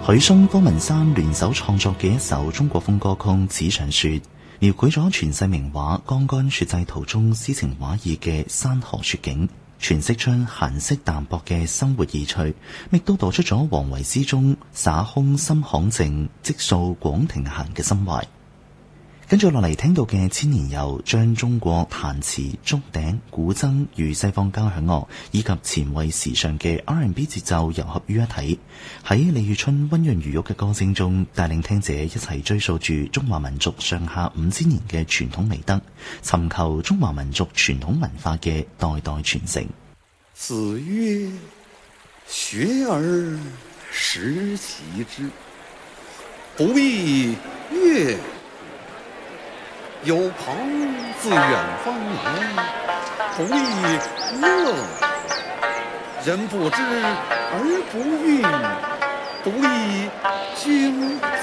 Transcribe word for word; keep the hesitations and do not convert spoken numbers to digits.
許嵩、方文山聯手創作嘅一首中國風歌曲《此場說》，描繪咗傳世名畫《江干雪際圖》中詩情畫意嘅山河雪景，詮釋出閒適淡薄嘅生活意趣，亦都道出咗王維詩中灑空心巷靜，即掃廣庭閒嘅心懷。跟住落嚟聽到嘅千年遊，將中國彈詞、竹笛、古箏與西方交響樂以及前衛時尚嘅 R and B 節奏糅合於一體，喺李宇春溫潤如玉嘅歌聲中，帶領聽者一齊追溯住中華民族上下五千年嘅傳統美德，尋求中華民族傳統文化嘅代代傳承。 子曰：學而時習之，不亦樂乎？有朋自遠方來，不亦樂乎？人不知而不愠，不亦驚乎？